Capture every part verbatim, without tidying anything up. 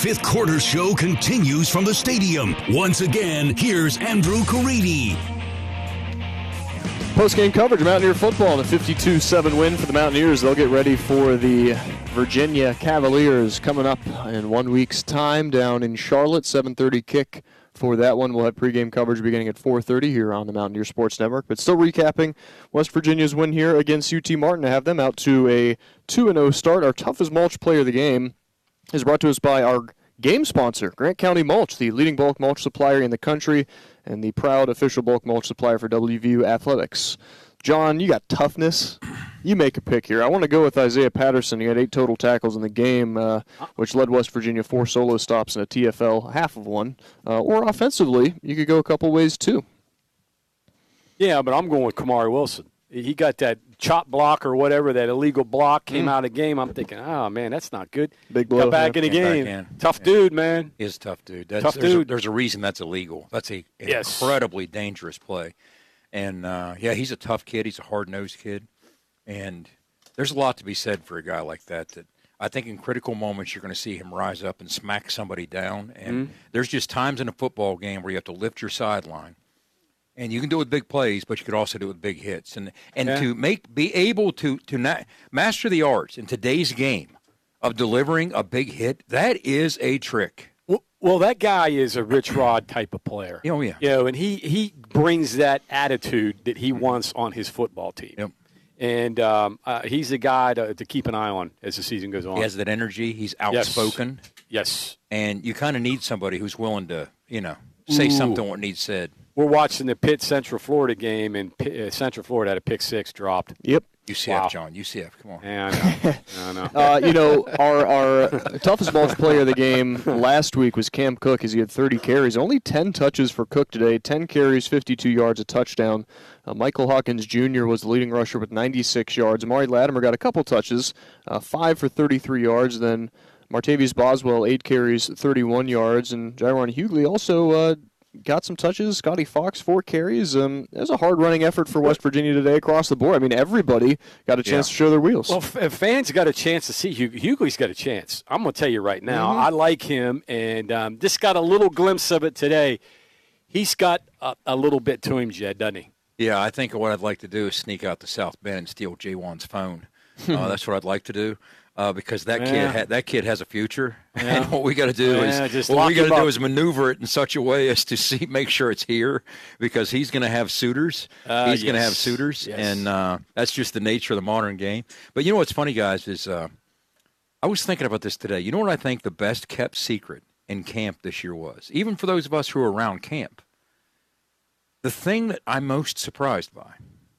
Fifth Quarter Show continues from the stadium. Once again, here's Andrew Caridi. Post-game coverage of Mountaineer football and a fifty-two seven win for the Mountaineers. They'll get ready for the Virginia Cavaliers coming up in one week's time down in Charlotte. seven thirty kick for that one. We'll have pregame coverage beginning at four thirty here on the Mountaineer Sports Network. But still recapping West Virginia's win here against U T Martin to have them out to a two and oh start. Our toughest mulch player of the game is brought to us by our game sponsor, Grant County Mulch, the leading bulk mulch supplier in the country and the proud official bulk mulch supplier for W V U Athletics. John, you got toughness. You make a pick here. I want to go with Isaiah Patterson. He had eight total tackles in the game, uh, which led West Virginia four solo stops and a T F L, half of one. Uh, or offensively, you could go a couple ways too. Yeah, but I'm going with Kamari Wilson. He got that chop block or whatever, that illegal block, came mm. out of the game. I'm thinking, oh, man, that's not good. Big blow. Got back yeah. in the game. In. Tough yeah. dude, man. He is a tough dude. That's, tough there's dude. A, there's a reason that's illegal. That's a, an yes. incredibly dangerous play. And, uh, yeah, he's a tough kid. He's a hard-nosed kid. And there's a lot to be said for a guy like that. That I think in critical moments you're going to see him rise up and smack somebody down. And mm. there's just times in a football game where you have to lift your sideline. And you can do it with big plays, but you could also do it with big hits. And and yeah. to make be able to to not, master the arts in today's game of delivering a big hit, that is a trick. Well, well that guy is a Rich Rod type of player. Oh, yeah. You know, and he, he brings that attitude that he wants on his football team. Yep. And um, uh, he's a guy to, to keep an eye on as the season goes on. He has that energy. He's outspoken. Yes. yes. And you kind of need somebody who's willing to, you know, say Ooh. something what needs said. We're watching the Pitt Central Florida game, and Pitt, uh, Central Florida had a pick six dropped. Yep. U C F, wow. John. U C F, come on. Yeah, I know. I know. Uh, you know, our, our toughest mulch player of the game last week was Cam Cook, as he had thirty carries. Only ten touches for Cook today. ten carries, fifty-two yards, a touchdown. Uh, Michael Hawkins Junior was the leading rusher with ninety-six yards. Amari Latimer got a couple touches, uh, five for thirty-three yards. Then Martavius Boswell, eight carries, thirty-one yards. And Jaron Hughley also uh, got some touches. Scotty Fox, four carries. Um, it was a hard-running effort for West Virginia today across the board. I mean, everybody got a chance yeah. to show their wheels. Well, f- fans got a chance to see Hughley. Hughley's got a chance. I'm going to tell you right now, mm-hmm. I like him, and um, just got a little glimpse of it today. He's got a, a little bit to him, Jed, doesn't he? Yeah, I think what I'd like to do is sneak out to South Bend and steal J one's phone. uh, that's what I'd like to do. Uh, because that yeah. kid ha- that kid has a future, yeah. and what we got to do yeah, is what we got to do is maneuver it in such a way as to see make sure it's here, because he's going to have suitors. Uh, he's yes. going to have suitors, yes. and uh, that's just the nature of the modern game. But you know what's funny, guys, is uh, I was thinking about this today. You know what I think the best kept secret in camp this year was, even for those of us who are around camp. The thing that I'm most surprised by.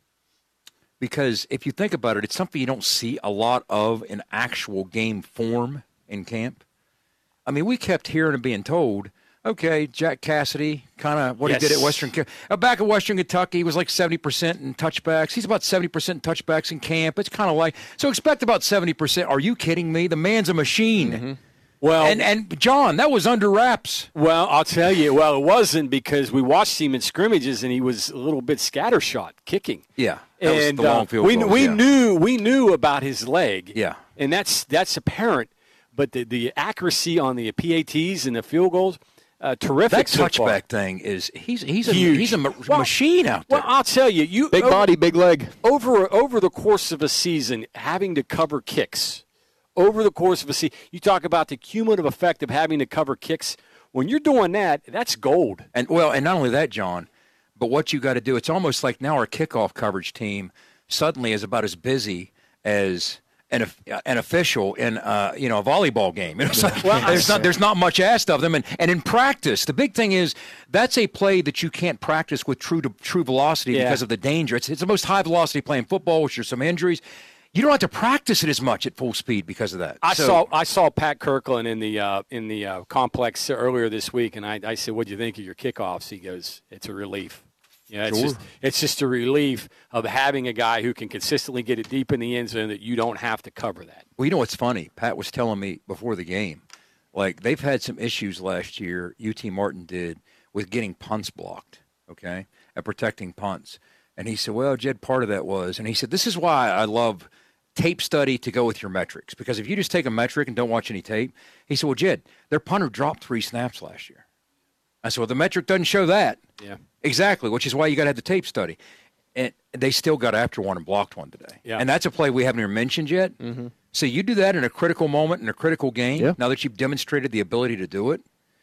Because if you think about it, it's something you don't see a lot of in actual game form in camp. I mean, we kept hearing and being told, okay, Jack Cassidy, kind of what yes. he did at Western uh, back at Western Kentucky, he was like seventy percent in touchbacks. He's about seventy percent in touchbacks in camp. It's kind of like, so expect about seventy percent. Are you kidding me? The man's a machine. Mm-hmm. Well, and, and, John, that was under wraps. Well, I'll tell you, well, it wasn't, because we watched him in scrimmages, and he was a little bit scattershot, kicking. Yeah, that and was the long field uh, we, goals, we, yeah. knew, we knew about his leg. Yeah. And that's that's apparent. But the, the accuracy on the P A Ts and the field goals, uh, terrific. That so touchback far. thing is he's he's a Huge. he's a ma- well, machine out there. Well, I'll tell you, you big over, body, big leg. Over over the course of a season, having to cover kicks. Over the course of a season, you talk about the cumulative effect of having to cover kicks. When you're doing that, that's gold. And well, and not only that, John, but what you got to do, it's almost like now our kickoff coverage team suddenly is about as busy as an an official in uh, you know a volleyball game. You know, it's like, well, there's not there's not much asked of them, and, and in practice, the big thing is that's a play that you can't practice with true to, true velocity yeah. because of the danger. It's it's the most high velocity play in football, which there's some injuries. You don't have to practice it as much at full speed because of that. I so, saw I saw Pat Kirkland in the uh, in the uh, complex earlier this week, and I, I said, "What do you think of your kickoffs?" He goes, "It's a relief. Yeah, it's sure. just it's just a relief of having a guy who can consistently get it deep in the end zone that you don't have to cover that." Well, you know what's funny? Pat was telling me before the game, like they've had some issues last year. U T Martin did with getting punts blocked. Okay, at protecting punts, and he said, "Well, Jed, part of that was," and he said, "This is why I love." tape study to go with your metrics. Because if you just take a metric and don't watch any tape, he said, well, Jed, their punter dropped three snaps last year. I said, well, the metric doesn't show that. Yeah. Exactly, which is why you got to have the tape study. And they still got after one and blocked one today. Yeah. And that's a play we haven't even mentioned yet. Mm-hmm. So you do that in a critical moment, in a critical game, yeah. now that you've demonstrated the ability to do it.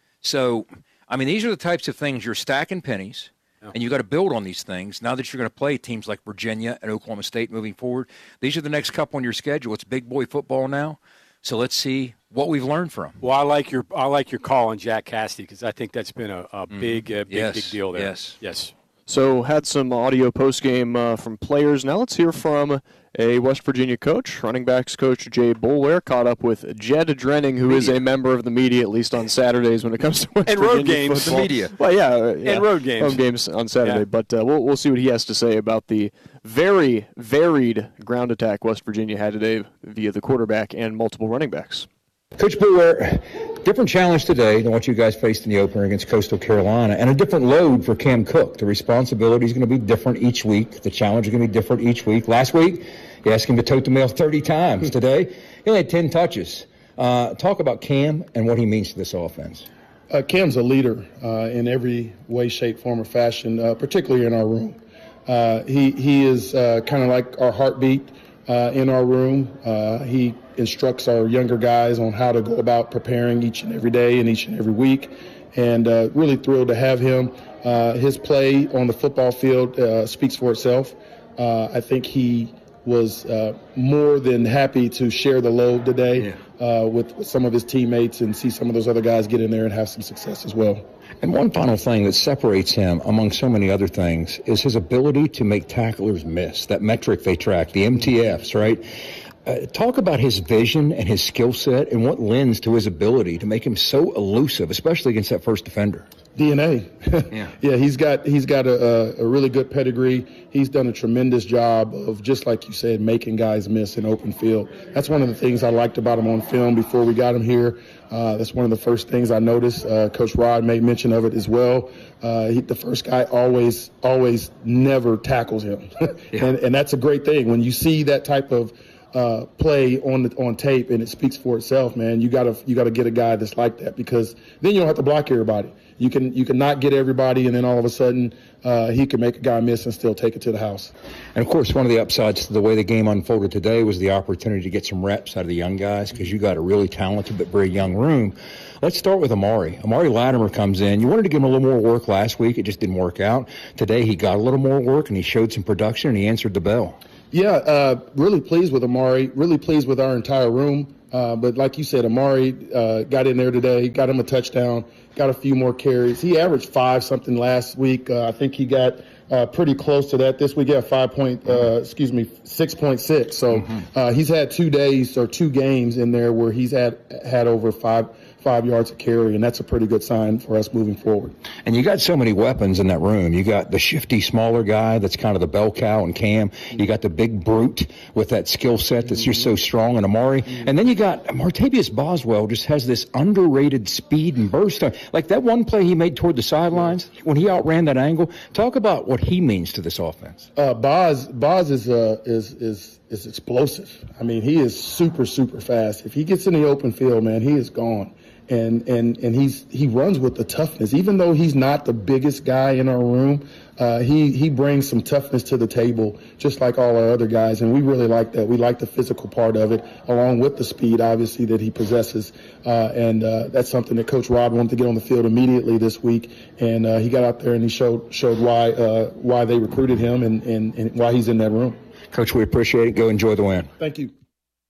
So, I mean, these are the types of things you're stacking pennies, yeah. and you got to build on these things. Now that you're going to play teams like Virginia and Oklahoma State moving forward, these are the next couple on your schedule. It's big boy football now. So let's see what we've learned from. Well, I like your I like your call on Jack Cassidy because I think that's been a, a big, mm. uh, big, yes. big deal there. Yes, yes. So had some audio postgame uh, from players. Now let's hear from a West Virginia coach, running backs coach Jay Boulware, caught up with Jed Drenning, who media. is a member of the media, at least on Saturdays when it comes to West and Virginia road games. football. The media. Well, yeah, yeah. And road games. Home games on Saturday. Yeah. But uh, we'll, we'll see what he has to say about the very varied ground attack West Virginia had today via the quarterback and multiple running backs. Coach Boulware, different challenge today than what you guys faced in the opener against Coastal Carolina, and a different load for Cam Cook. The responsibility is going to be different each week. The challenge is going to be different each week. Last week, you asked him to tote the mail thirty times. Today, he only had ten touches. Uh, talk about Cam and what he means to this offense. Uh, Cam's a leader uh, in every way, shape, form, or fashion, uh, particularly in our room. Uh, he, he is uh, kind of like our heartbeat uh, in our room. Uh, he instructs our younger guys on how to go about preparing each and every day and each and every week, and uh, really thrilled to have him. Uh, his play on the football field uh, speaks for itself. Uh, I think he was uh, more than happy to share the load today yeah. uh, with, with some of his teammates and see some of those other guys get in there and have some success as well. And one final thing that separates him among so many other things is his ability to make tacklers miss, that metric they track, the M T Fs, right? Uh, talk about his vision and his skill set and what lends to his ability to make him so elusive, especially against that first defender. D N A. yeah. yeah, he's got he's got a, a really good pedigree. He's done a tremendous job of, just like you said, making guys miss in open field. That's one of the things I liked about him on film before we got him here. Uh, that's one of the first things I noticed. Uh, Coach Rod made mention of it as well. Uh, he, the first guy always, always never tackles him. yeah. and, and that's a great thing. When you see that type of uh, play on the, on tape and it speaks for itself, man, you gotta you gotta get a guy that's like that, because then you don't have to block everybody. You can you can not get everybody, and then all of a sudden uh, he can make a guy miss and still take it to the house. And, of course, one of the upsides to the way the game unfolded today was the opportunity to get some reps out of the young guys, because you got a really talented but very young room. Let's start with Amari. Amari Latimer comes in. You wanted to give him a little more work last week. It just didn't work out. Today he got a little more work, and he showed some production, and he answered the bell. Yeah, uh, really pleased with Amari, really pleased with our entire room. Uh, but like you said, Amari uh, got in there today, got him a touchdown, got a few more carries. He averaged five something last week. Uh, I think he got uh, pretty close to that this week. Yeah, five point, uh, excuse me, six point six. So mm-hmm. uh, he's had two days or two games in there where he's had had over five. five yards of carry, and that's a pretty good sign for us moving forward. And you got so many weapons in that room. You got the shifty, smaller guy that's kind of the bell cow and Cam. You got the big brute with that skill set that's just so strong in Amari. And then you got Martavius Boswell, just has this underrated speed and burst. Like that one play he made toward the sidelines when he outran that angle. Talk about what he means to this offense. Uh, Boz, Boz is, uh, is, is, is explosive. I mean, he is super, super fast. If he gets in the open field, man, he is gone. And, and, and he's, he runs with the toughness. Even though he's not the biggest guy in our room, uh, he, he brings some toughness to the table, just like all our other guys. And we really like that. We like the physical part of it, along with the speed, obviously, that he possesses. Uh, and, uh, that's something that Coach Rod wanted to get on the field immediately this week. And, uh, he got out there and he showed, showed why, uh, why they recruited him and, and, and why he's in that room. Coach, we appreciate it. Go enjoy the win. Thank you.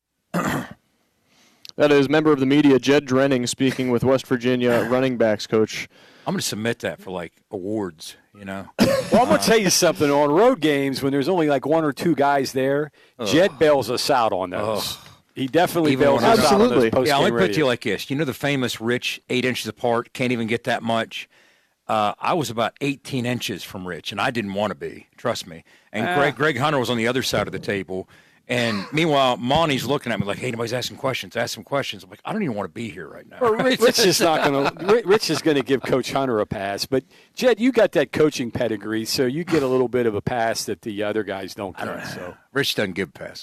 That is member of the media, Jed Drenning, speaking with West Virginia running backs coach. I'm going to submit that for, like, awards, you know. Well, I'm going to tell you something. On road games, when there's only, like, one or two guys there, Ugh. Jed bails us out on those. Ugh. He definitely even bails us absolutely. out on those post-game Yeah, let me put it radio. to you like this. You know the famous Rich, eight inches apart, can't even get that much? Uh, I was about eighteen inches from Rich, and I didn't want to be, trust me. And ah. Greg, Greg Hunter was on the other side of the table. And meanwhile, Monty's looking at me like, "Hey, nobody's asking questions. Ask some questions." I'm like, "I don't even want to be here right now." Well, Rich, Rich is not going to. Rich is going to give Coach Hunter a pass, but Jed, you got that coaching pedigree, so you get a little bit of a pass that the other guys don't get. I don't know. So Rich doesn't give passes.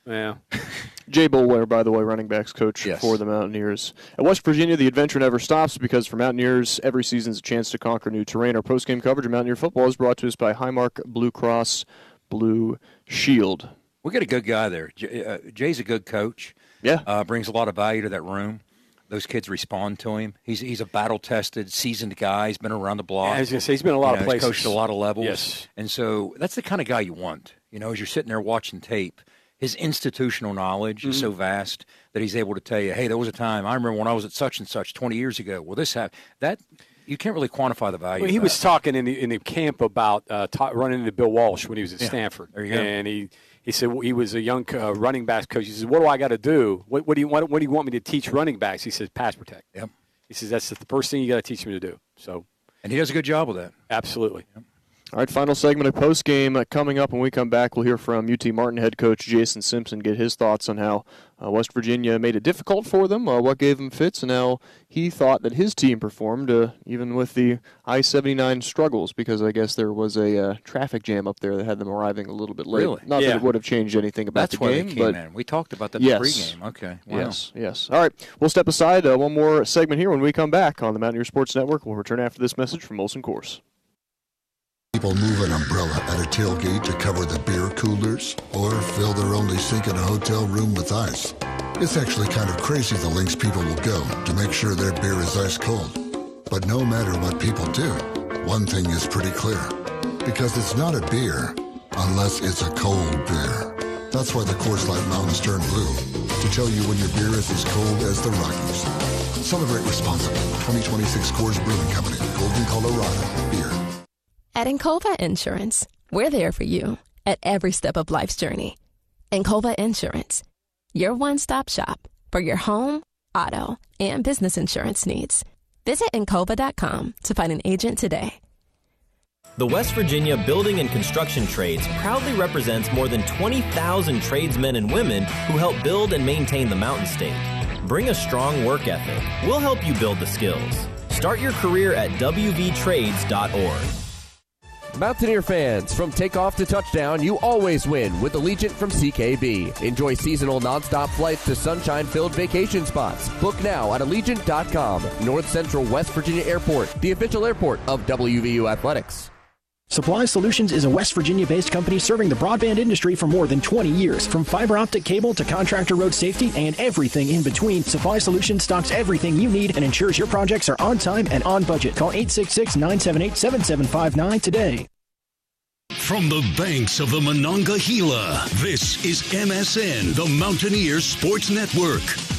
Yeah. Jay Boulware, by the way, running backs coach yes. for the Mountaineers. At West Virginia, the adventure never stops because for Mountaineers, every season's a chance to conquer new terrain. Our post-game coverage of Mountaineer football is brought to us by Highmark Blue Cross Blue Shield. We got a good guy there. Jay, uh, Jay's a good coach. Yeah. Uh, brings a lot of value to that room. Those kids respond to him. He's he's a battle-tested, seasoned guy. He's been around the block. Yeah, I was going to say, he's been a lot you of know, places. He's coached a lot of levels. Yes. And so that's the kind of guy you want. You know, as you're sitting there watching tape, his institutional knowledge mm-hmm. is so vast that he's able to tell you, hey, there was a time, I remember when I was at such and such twenty years ago. Well, this happened. That, you can't really quantify the value well, of he that. was talking in the, in the camp about uh, ta- running into Bill Walsh when he was at yeah. Stanford. There you go. And he, he said well, he was a young uh, running backs coach. He says, what do I got to do? What, what, do you, what, what do you want me to teach running backs? He says, pass protect. Yep. He says, that's the first thing you got to teach me to do. So, And he does a good job with that. Absolutely. Yep. All right, final segment of postgame uh, coming up. When we come back, we'll hear from U T Martin head coach Jason Simpson, get his thoughts on how uh, West Virginia made it difficult for them, uh, what gave them fits, and how he thought that his team performed, uh, even with the I seventy-nine struggles, because I guess there was a uh, traffic jam up there that had them arriving a little bit late. Really? Not yeah. that it would have changed anything about That's the why game. they came but in. We talked about that yes. in the pregame. Okay. Wow. Yes, yes. All right, we'll step aside. Uh, one more segment here when we come back on the Mountaineer Sports Network. We'll return after this message from Molson Coors. People move an umbrella at a tailgate to cover the beer coolers or fill their only sink in a hotel room with ice. It's actually kind of crazy the lengths people will go to make sure their beer is ice cold. But no matter what people do, one thing is pretty clear. Because it's not a beer unless it's a cold beer. That's why the Coors Light Mountains turn blue, to tell you when your beer is as cold as the Rockies. Celebrate responsibly. twenty twenty-six Coors Brewing Company, Golden, Colorado. Beer. At Encova Insurance, we're there for you at every step of life's journey. Encova Insurance, your one-stop shop for your home, auto, and business insurance needs. Visit Encova dot com to find an agent today. The West Virginia Building and Construction Trades proudly represents more than twenty thousand tradesmen and women who help build and maintain the Mountain State. Bring a strong work ethic. We'll help you build the skills. Start your career at w v trades dot org. Mountaineer fans, from takeoff to touchdown, you always win with Allegiant from C K B. Enjoy seasonal nonstop flights to sunshine-filled vacation spots. Book now at Allegiant dot com. North Central West Virginia Airport, the official airport of W V U Athletics. Supply Solutions is a West Virginia-based company serving the broadband industry for more than twenty years. From fiber optic cable to contractor road safety and everything in between, Supply Solutions stocks everything you need and ensures your projects are on time and on budget. Call eight six six, nine seven eight, seven seven five nine today. From the banks of the Monongahela, this is M S N, the Mountaineer Sports Network.